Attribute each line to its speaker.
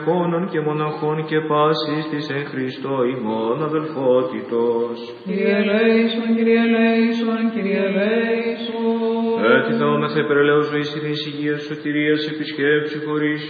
Speaker 1: Κόνων και μοναχών και πάσης της εν Χριστώ ημών αδελφότητος.
Speaker 2: Κύριε ελέησον, Κύριε ελέησον, Κύριε ελέησον.
Speaker 1: Έτι θεόμεθα υπερελαίου ζωής ειρήνης υγείας σωτηρίας επισκέψη χωρίς